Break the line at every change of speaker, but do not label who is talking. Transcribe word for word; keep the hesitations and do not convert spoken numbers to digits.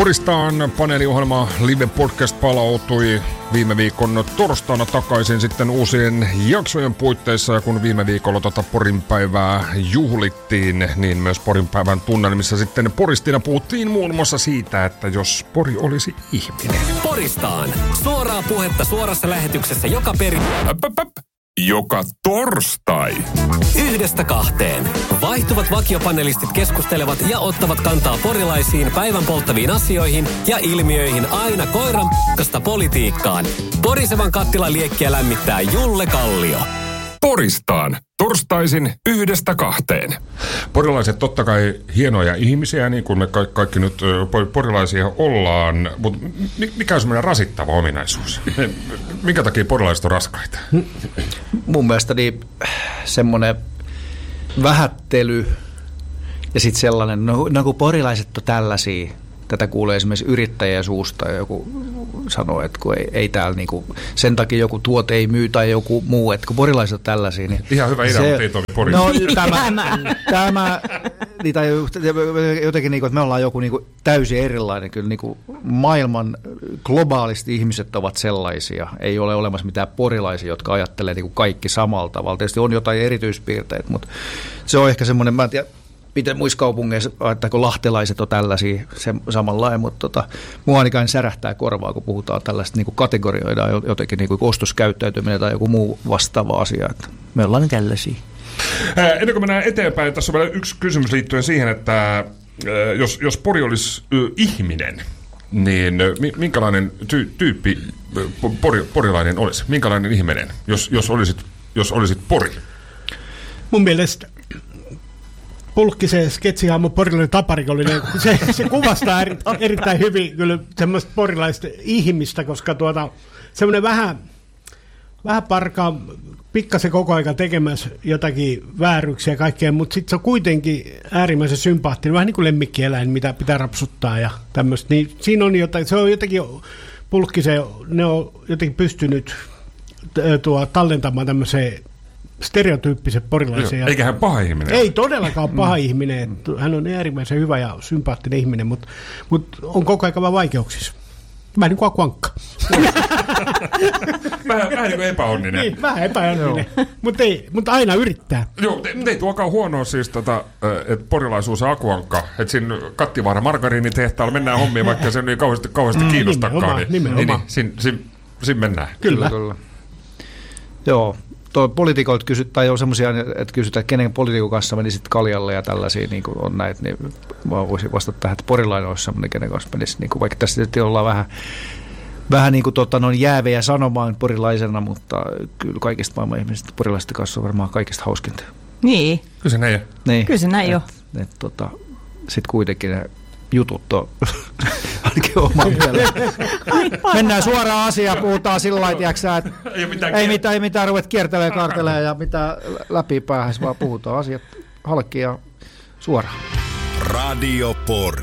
Poristaan paneeliohjelma Live Podcast palautui viime viikon torstaina takaisin sitten uusien jaksojen puitteissa. Ja kun viime viikolla tota Porin päivää juhlittiin, niin myös Porin päivän tunnelmissa sitten Poristina puhuttiin muun muassa siitä, että jos Pori olisi ihminen.
Poristaan. Suoraa puhetta suorassa lähetyksessä joka peri...
Joka torstai.
Yhdestä kahteen. Vaihtuvat vakiopanelistit keskustelevat ja ottavat kantaa porilaisiin päivän polttaviin asioihin ja ilmiöihin aina koiran p***sta politiikkaan. Porisevan kattilan liekkiä lämmittää Julle Kallio.
Poristaan. Torstaisin yhdestä kahteen.
Porilaiset totta kai hienoja ihmisiä, niin kuin me ka- kaikki nyt porilaisia ollaan, mutta mikä on semmoinen rasittava ominaisuus? Minkä takia porilaiset on raskaita?
Mun mielestä niin semmoinen vähättely ja sitten sellainen, no, no kun porilaiset on tällaisia. Tätä kuulee esimerkiksi yrittäjien suusta ja joku sanoo, että kun ei, ei täällä niinku, sen takia joku tuote ei myy tai joku muu, että kun porilaiset on tällaisia. Niin
ihan hyvä idea, se, mutta ei toimi Porissa.
No tämä, tämä niin, tai jotenkin, niinku, että me ollaan joku niinku täysin erilainen. Kyllä niinku maailman globaalisti ihmiset ovat sellaisia. Ei ole olemassa mitään porilaisia, jotka ajattelee niinku kaikki samalla tavalla. Tietysti on jotain erityispiirteitä, mutta se on ehkä semmoinen, mä en tiedä, miten muissa kaupungeissa, että kun lahtelaiset on tällaisia se, samanlainen, mutta tota, mua ainakaan särähtää korvaa, kun puhutaan tällaista, niin kuin kategorioidaan jotenkin niin kuin ostoskäyttäytyminen tai joku muu vastaava asia. Että me ollaan tällaisia.
Ää, ennen kuin mennään eteenpäin, tässä on vielä yksi kysymys liittyen siihen, että ää, jos, jos Pori olisi ö, ihminen, niin mi, minkälainen ty, tyyppi pori, porilainen olisi? Minkälainen ihminen, jos, jos, olisit, jos olisit Pori?
Mun mielestä Pulkkisen sketsihahmo porilainen taparikollinen, se, se kuvastaa eri, erittäin hyvin kyllä semmoista porilaista ihmistä, koska tuota, semmoinen vähän, vähän parkaa, pikkasen koko ajan tekemässä jotakin vääryyksiä ja kaikkea, mutta sitten se on kuitenkin äärimmäisen sympaattinen, vähän niin kuin lemmikkieläin, mitä pitää rapsuttaa ja tämmöistä. Niin siinä on jotain, se on jotenkin, Pulkkisen, ne on jotenkin pystynyt tuo, tallentamaan tämmöiseen stereotyyppiset porilaisia.
Joo, eikä hän paha ihminen.
Ei todellakaan paha mm. ihminen. Hän on äärimmäisen hyvä ja sympaattinen ihminen, mutta, mutta on koko ajan vaan vaikeuksissa. Vähän niin kuin Akuankka.
vähän, vähän niin kuin epäonninen.
Niin, vähän epäonninen, mutta, ei, mutta aina yrittää.
Joo, ei tuokaan huonoa siis, tota, että porilaisuus ja Akuankka, että siinä Kattivaara margariinitehtaalla mennään hommiin, vaikka se on niin kauheasti, kauheasti mm, kiinnostakaan. Nimenomaan, niin, nimenomaan. Niin, niin, siinä, siinä, siinä mennään.
Kyllä.
Kyllä. Joo. Tuo poliitikoilta kysyt, tai on semmoisia, että kysytään, että kenen poliitikon kanssa menisit kaljalle ja tällaisia, niin kuin on näitä, niin mä voisin vastata tähän, että porilainen olisi semmoinen, kenen kanssa menisi, niin kuin, vaikka tässä tietysti ollaan vähän, vähän niin kuin tota, noin jäävejä sanomaan porilaisena, mutta kyllä kaikista maailman ihmisistä porilaisten kanssa on varmaan kaikista hauskinta.
Niin.
Kyllä se näin
niin.
Kyllä se näin jo.
Tota, sitten kuitenkin ne jutut on ainakin oman mielestä. Mennään suoraan asiaan, puhutaan sillä lailla, että ei mitään, ei mitään, ei mitään ruveta kiertelemään, kaartelemaan ja mitään läpi päähän, vaan puhutaan asiat halki ja suoraan.
Radio Pori.